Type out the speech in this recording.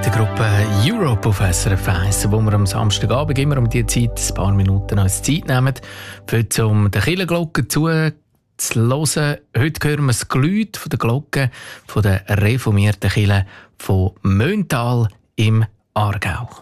mit der Gruppe Europe auf SRF 1, wo wir am Samstagabend immer um diese Zeit ein paar Minuten als Zeit nehmen, um der Kirchenglocke zu hören. Heute hören wir das Geläut von der Glocke von der reformierten Kirche von Möntal im Aargau.